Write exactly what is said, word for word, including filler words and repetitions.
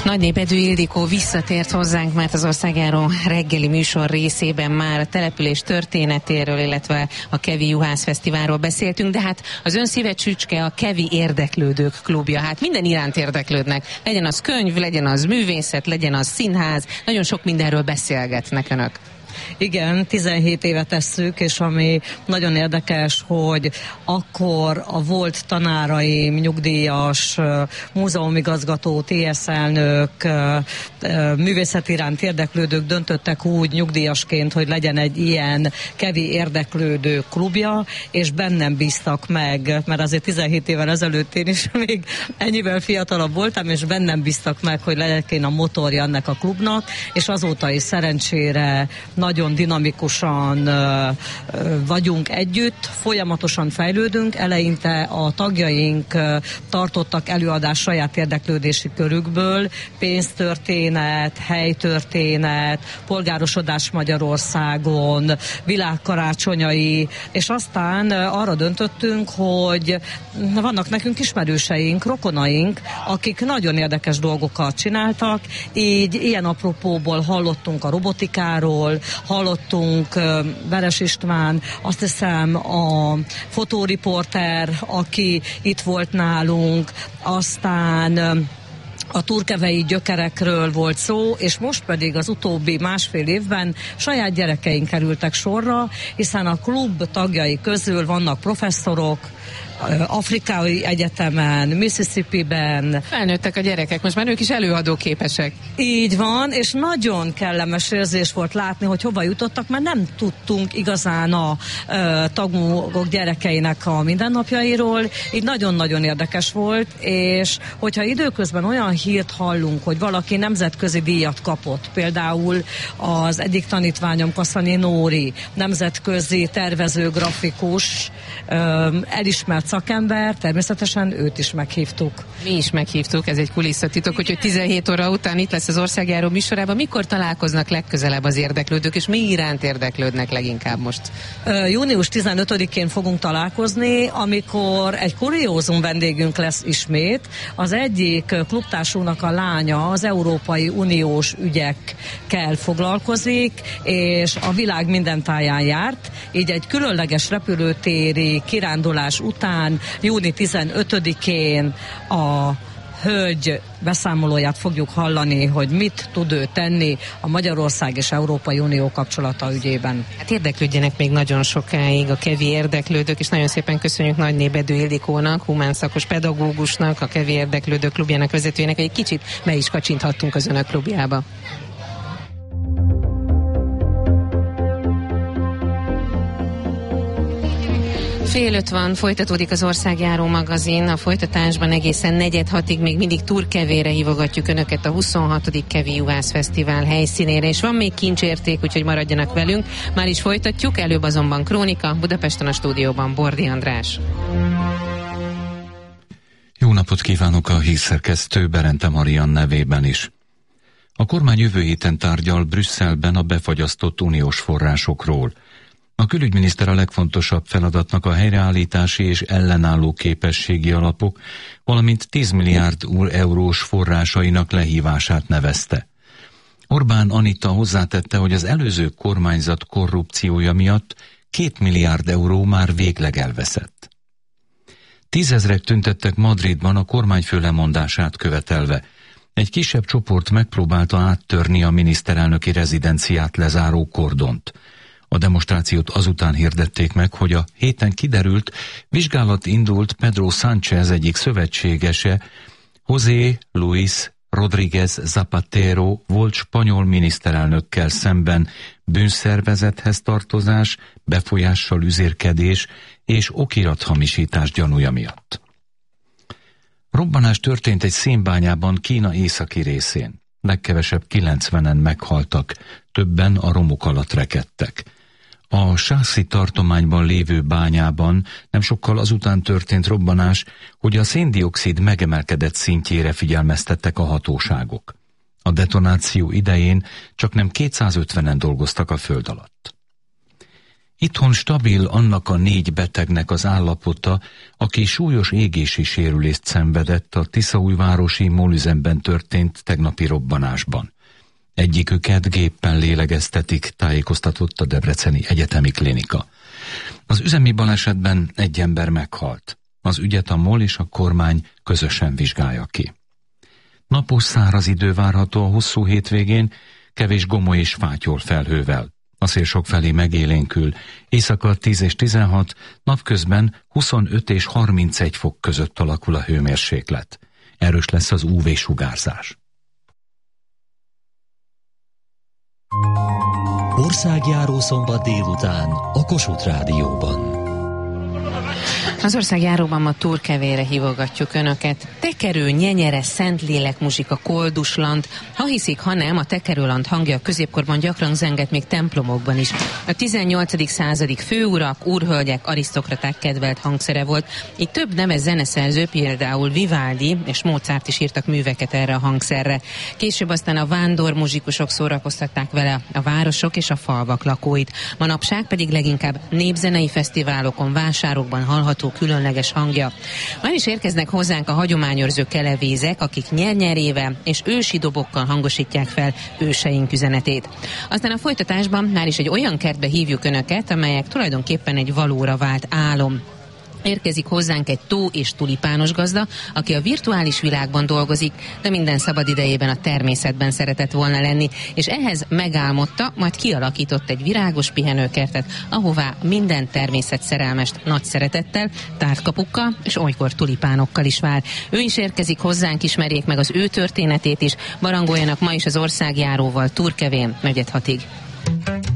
Nagynépedő Ildikó visszatért hozzánk, mert az országjáró reggeli műsor részében már a település történetéről, illetve a Kevi Juhász Fesztiválról beszéltünk, de hát az ön szíve csücske a Kevi Érdeklődők Klubja. Hát minden iránt érdeklődnek. Legyen az könyv, legyen az művészet, legyen az színház, nagyon sok mindenről beszélgetnek önök. Igen, tizenhét éve tesszük, és ami nagyon érdekes, hogy akkor a volt tanáraim, nyugdíjas, múzeumigazgató, té es elnök, művészet iránt érdeklődők döntöttek úgy nyugdíjasként, hogy legyen egy ilyen Kevi Érdeklődő Klubja, és bennem bíztak meg, mert azért tizenhét évvel ezelőtt én is még ennyivel fiatalabb voltam, és bennem bíztak meg, hogy legyek én a motorja ennek a klubnak, és azóta is szerencsére nagyon dinamikusan uh, uh, vagyunk együtt, folyamatosan fejlődünk, eleinte a tagjaink uh, tartottak előadást saját érdeklődési körükből, pénztörténet, helytörténet, polgárosodás Magyarországon, világkarácsonyai, és aztán uh, arra döntöttünk, hogy vannak nekünk ismerőseink, rokonaink, akik nagyon érdekes dolgokat csináltak, így ilyen apropóból hallottunk a robotikáról, hallottunk uh, Veres István, azt hiszem a fotóriporter, aki itt volt nálunk, aztán uh, a turkevei gyökerekről volt szó, és most pedig az utóbbi másfél évben saját gyerekeink kerültek sorra, hiszen a klub tagjai közül vannak professzorok, Afrikai Egyetemen, Mississippiben. Felnőttek a gyerekek, most már ők is előadóképesek. Így van, és nagyon kellemes érzés volt látni, hogy hova jutottak, mert nem tudtunk igazán a uh, tagok gyerekeinek a mindennapjairól, így nagyon-nagyon érdekes volt, és hogyha időközben olyan hírt hallunk, hogy valaki nemzetközi díjat kapott, például az egyik tanítványom, Kaszanyi Nóri, nemzetközi tervező, grafikus, um, elismert szakember, természetesen őt is meghívtuk. Mi is meghívtuk, ez egy kulisszatitok, úgyhogy tizenhét óra után itt lesz az országjáró műsorában. Mikor találkoznak legközelebb az érdeklődők, és mi iránt érdeklődnek leginkább most? Uh, június tizenötödikén fogunk találkozni, amikor egy kuriózum vendégünk lesz ismét. Az egyik klubtársunknak a lánya az Európai Uniós ügyekkel foglalkozik, és a világ minden táján járt, így egy különleges repülőtéri kirándulás után június tizenötödikén a hölgy beszámolóját fogjuk hallani, hogy mit tud ő tenni a Magyarország és Európai Unió kapcsolata ügyében. Hát érdeklődjenek még nagyon sokáig a Kevi Érdeklődők, és nagyon szépen köszönjük Nagynépedő Ildikónak, humán szakos pedagógusnak, a Kevi Érdeklődők klubjának vezetőjének, hogy egy kicsit be is kacsinthattunk az önök klubjába. Fél öt van, folytatódik az országjáró magazin, a folytatásban egészen negyed hatig még mindig Turkevére hívogatjuk önöket, a huszonhatodik Kevi Juhász Fesztivál helyszínére, és van még kincsérték, úgyhogy maradjanak velünk. Már is folytatjuk, előbb azonban krónika, Budapesten a stúdióban Bordi András. Jó napot kívánok a hírszerkesztő Berente Marian nevében is. A kormány jövő héten tárgyal Brüsszelben a befagyasztott uniós forrásokról. A külügyminiszter a legfontosabb feladatnak a helyreállítási és ellenálló képességi alapok, valamint tíz milliárd eurós forrásainak lehívását nevezte. Orbán Anita hozzátette, hogy az előző kormányzat korrupciója miatt két milliárd euró már végleg elveszett. Tízezrek tüntettek Madridban a kormányfő lemondását követelve. Egy kisebb csoport megpróbálta áttörni a miniszterelnöki rezidenciát lezáró kordont. A demonstrációt azután hirdették meg, hogy a héten kiderült, vizsgálat indult Pedro Sánchez egyik szövetségese, José Luis Rodríguez Zapatero volt spanyol miniszterelnökkel szemben bűnszervezethez tartozás, befolyással üzérkedés és okirathamisítás gyanúja miatt. Robbanás történt egy szénbányában Kína északi részén. Legkevesebb kilencvenen meghaltak, többen a romok alatt rekedtek. A Sászi tartományban lévő bányában nem sokkal azután történt robbanás, hogy a széndioxid megemelkedett szintjére figyelmeztettek a hatóságok. A detonáció idején csaknem kétszázötvenen dolgoztak a föld alatt. Itthon stabil annak a négy betegnek az állapota, aki súlyos égési sérülést szenvedett a Tiszaújvárosi mólüzemben történt tegnapi robbanásban. Egyiküket géppel lélegeztetik, tájékoztatott a Debreceni Egyetemi Klinika. Az üzemi balesetben egy ember meghalt. Az ügyet a MOL és a kormány közösen vizsgálja ki. Napos száraz idő várható a hosszú hétvégén, kevés gomoly és fátyol felhővel. A szél sokfelé megélénkül, éjszaka tíz és tizenhat, napközben huszonöt és harmincegy fok között alakul a hőmérséklet. Erős lesz az ú vé-sugárzás. Országjáró szombat délután a Kossuth Rádióban. Az országjáróban ma Turkevére hívogatjuk Önöket. Tekerő, Nyenyere, Szentlélek muzsika, Koldusland. Ha hiszik, ha nem, a Tekerőland hangja a középkorban gyakran zengett még templomokban is. A tizennyolcadik századig főurak, úrhölgyek, arisztokraták kedvelt hangszere volt. Így több neves zeneszerző, például Vivaldi és Mozart is írtak műveket erre a hangszerre. Később aztán a vándor muzsikusok szórakoztatták vele a városok és a falvak lakóit. Manapság pedig leginkább népzenei fesztiválokon, vásárokban hallható különleges hangja. Már is érkeznek hozzánk a hagyományőrző kelevézek, akik nyernyerével és ősi dobokkal hangosítják fel őseink üzenetét. Aztán a folytatásban már is egy olyan kertbe hívjuk Önöket, amelyek tulajdonképpen egy valóra vált álom. Érkezik hozzánk egy tó- és tulipános gazda, aki a virtuális világban dolgozik, de minden szabad idejében a természetben szeretett volna lenni, és ehhez megálmodta, majd kialakított egy virágos pihenőkertet, ahová minden természet szerelmest nagy szeretettel, tártkapukkal és olykor tulipánokkal is vár. Ő is érkezik hozzánk, ismerjék meg az ő történetét is, barangoljanak ma is az országjáróval Turkevén negyed hatig.